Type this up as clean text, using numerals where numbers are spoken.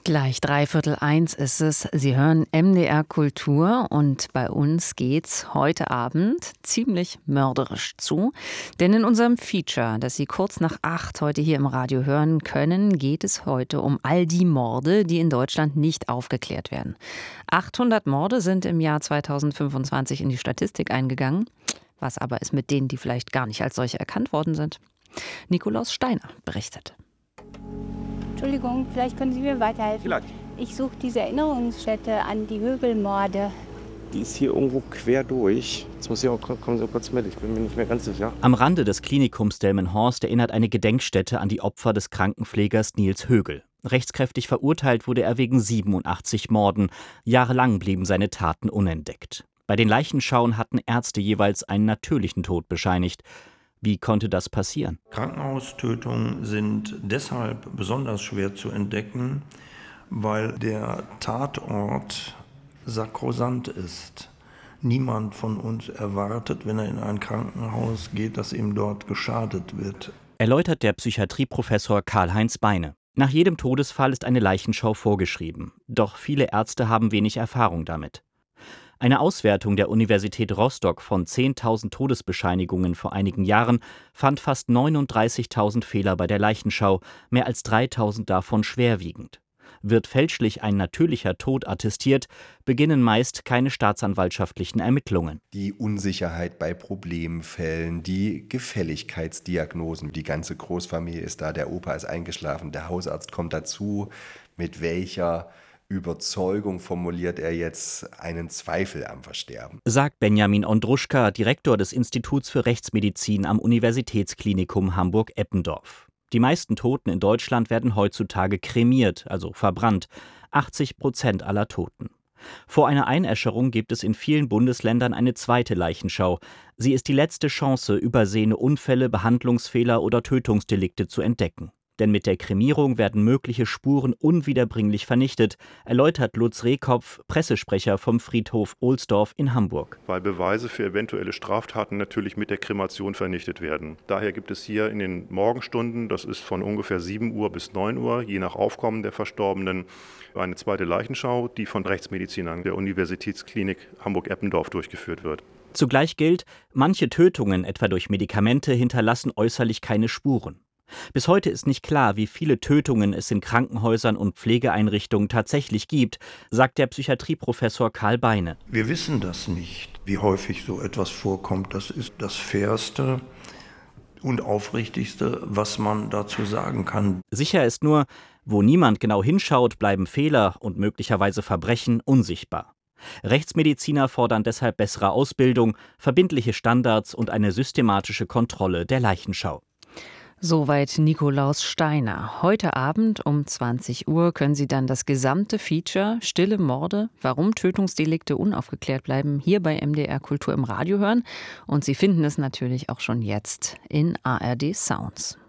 Gleich 1:15 ist es. Sie hören MDR Kultur und bei uns geht's heute Abend ziemlich mörderisch zu. Denn in unserem Feature, das Sie kurz nach 8 heute hier im Radio hören können, geht es heute um all die Morde, die in Deutschland nicht aufgeklärt werden. 800 Morde sind im Jahr 2025 in die Statistik eingegangen. Was aber ist mit denen, die vielleicht gar nicht als solche erkannt worden sind? Nikolaus Steiner berichtet. Entschuldigung, vielleicht können Sie mir weiterhelfen. Vielleicht. Ich suche diese Erinnerungsstätte an die Högelmorde. Die ist hier irgendwo quer durch. Jetzt muss ich auch kommen Sie kurz mit, ich bin mir nicht mehr ganz sicher. Am Rande des Klinikums Delmenhorst erinnert eine Gedenkstätte an die Opfer des Krankenpflegers Nils Högel. Rechtskräftig verurteilt wurde er wegen 87 Morden. Jahrelang blieben seine Taten unentdeckt. Bei den Leichenschauen hatten Ärzte jeweils einen natürlichen Tod bescheinigt. Wie konnte das passieren? Krankenhaustötungen sind deshalb besonders schwer zu entdecken, weil der Tatort sakrosant ist. Niemand von uns erwartet, wenn er in ein Krankenhaus geht, dass ihm dort geschadet wird. Erläutert der Psychiatrieprofessor Karl-Heinz Beine. Nach jedem Todesfall ist eine Leichenschau vorgeschrieben. Doch viele Ärzte haben wenig Erfahrung damit. Eine Auswertung der Universität Rostock von 10.000 Todesbescheinigungen vor einigen Jahren fand fast 39.000 Fehler bei der Leichenschau, mehr als 3.000 davon schwerwiegend. Wird fälschlich ein natürlicher Tod attestiert, beginnen meist keine staatsanwaltschaftlichen Ermittlungen. Die Unsicherheit bei Problemfällen, die Gefälligkeitsdiagnosen, die ganze Großfamilie ist da, der Opa ist eingeschlafen, der Hausarzt kommt dazu, mit welcher Überzeugung formuliert er jetzt einen Zweifel am Versterben. Sagt Benjamin Ondruschka, Direktor des Instituts für Rechtsmedizin am Universitätsklinikum Hamburg-Eppendorf. Die meisten Toten in Deutschland werden heutzutage kremiert, also verbrannt. 80% aller Toten. Vor einer Einäscherung gibt es in vielen Bundesländern eine zweite Leichenschau. Sie ist die letzte Chance, übersehene Unfälle, Behandlungsfehler oder Tötungsdelikte zu entdecken. Denn mit der Kremierung werden mögliche Spuren unwiederbringlich vernichtet, erläutert Lutz Rehkopf, Pressesprecher vom Friedhof Ohlsdorf in Hamburg. Weil Beweise für eventuelle Straftaten natürlich mit der Kremation vernichtet werden. Daher gibt es hier in den Morgenstunden, das ist von ungefähr 7 Uhr bis 9 Uhr, je nach Aufkommen der Verstorbenen, eine zweite Leichenschau, die von Rechtsmedizinern der Universitätsklinik Hamburg-Eppendorf durchgeführt wird. Zugleich gilt, manche Tötungen, etwa durch Medikamente, hinterlassen äußerlich keine Spuren. Bis heute ist nicht klar, wie viele Tötungen es in Krankenhäusern und Pflegeeinrichtungen tatsächlich gibt, sagt der Psychiatrieprofessor Karl Beine. Wir wissen das nicht, wie häufig so etwas vorkommt. Das ist das Fairste und Aufrichtigste, was man dazu sagen kann. Sicher ist nur, wo niemand genau hinschaut, bleiben Fehler und möglicherweise Verbrechen unsichtbar. Rechtsmediziner fordern deshalb bessere Ausbildung, verbindliche Standards und eine systematische Kontrolle der Leichenschau. Soweit Nikolaus Steiner. Heute Abend um 20 Uhr können Sie dann das gesamte Feature Stille Morde, warum Tötungsdelikte unaufgeklärt bleiben, hier bei MDR Kultur im Radio hören. Und Sie finden es natürlich auch schon jetzt in ARD Sounds.